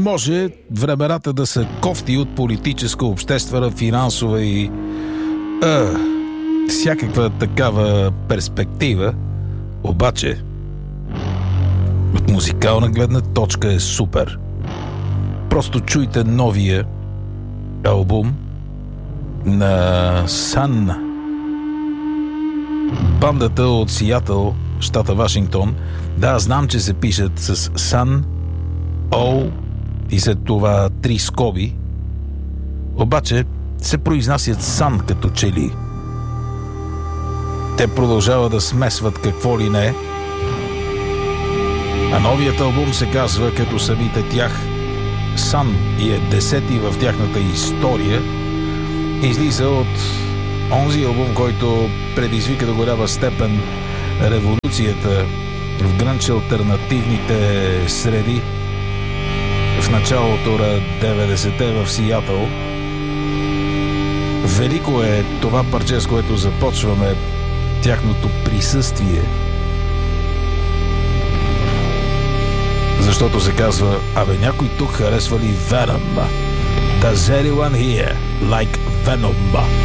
Може времената да са кофти от политическа, обществена, финансова и всякаква такава перспектива, обаче от музикална гледна точка е супер. Просто чуйте новия албум на Sun. Бандата от Сиатъл, щата Вашингтон. Да, знам, че се пишат с Sun, O и след това 3 скоби. Обаче се произнасят Sun като че ли. Те продължават да смесват какво ли не. А новият албум се казва като самите тях Sun и е 10-ти в тяхната история. Излиза от онзи албум, който предизвика до голяма степен революцията в грънч алтернативните среди в началото на 90-те в Сиатъл. Велико е това парче, с което започваме тяхното присъствие. Защото се казва, някой тук харесва ли Venom? Does anyone here like Venom?